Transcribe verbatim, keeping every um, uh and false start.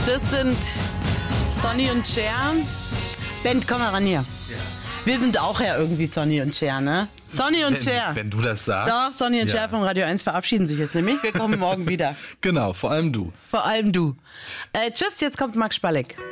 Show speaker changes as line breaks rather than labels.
Das sind Sonny und Cher. Bent, komm mal ran hier.
Ja.
Wir sind auch ja irgendwie Sonny und Cher, ne? Sonny und
Wenn,
Cher.
wenn du das sagst.
Doch, Sonny und
ja.
Cher von Radio eins verabschieden sich jetzt nämlich. Wir kommen morgen wieder.
Genau, vor allem du.
Vor allem du. Äh, tschüss, jetzt kommt Max Spalleck.